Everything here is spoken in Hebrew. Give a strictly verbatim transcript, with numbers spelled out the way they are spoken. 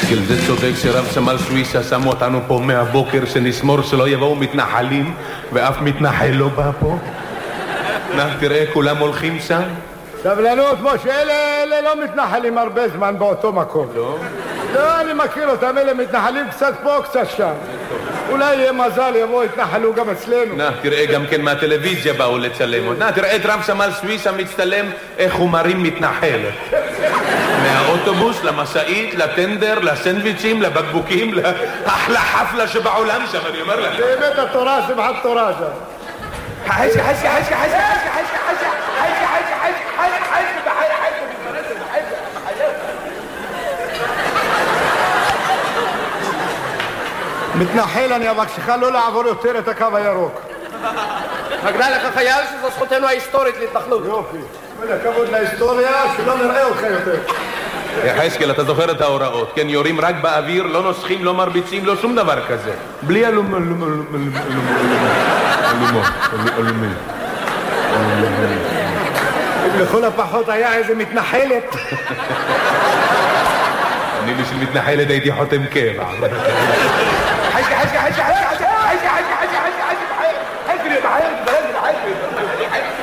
יחזקאל, זה צודק שרב סמל סוויסה שמו אותנו פה מהבוקר שנסמור שלא יבואו מתנחלים ואף מתנחל לא בא פה. נא, תראה, כולם הולכים שם. סבלנות, משה, אלה, אלה לא מתנחלים הרבה זמן באותו מקום. לא? לא, אני מכיר אותם, אלה מתנחלים קצת פה, קצת שם. אולי יהיה מזל, יבואו, יתנחלו גם אצלנו. נא, תראה, גם כן מהטלוויזיה באו לצלם. נא, תראה את רב סמל סוויסה מצטלם איך הוא מרים מתנחל. מהאוטובוס, למשאית, לטנדר, לסנדוויצ'ים, לבקבוקים, לאחלה חפלה שבעולם שם, אני אומר לך. באמת התורה, שמחת תורה שם. חשקה, חשקה, חשקה, חשקה, חשקה, חשקה, חשקה, חשקה, חשקה, חשקה, חשקה, מתנחל, אני אבקשך לא לעבור יותר את הקו הירוק. מגנה לך חייל שזו זכותנו ההיסטורית להתנחלות. יופי. כבוד להיסטוריה, שלא נראה אותך יותר. יחזקאל, אתה זוכר את ההוראות, כן? יורים רק באוויר, לא נוסחים, לא מרביצים, לא שום דבר כזה. בלי אלום, אלום, אלום, אלום, אלום, אלום, אלום. לכל הפחות היה איזה מתנחלת. אני בשביל מתנחלת הייתי חותם קבע. חשקה, חשקה, חשקה, חשקה, חשקה, חשקה, חשקה, חשקה, חשקה, חשקה, חשקה, חשקה, חשקה, חשקה, חשקה,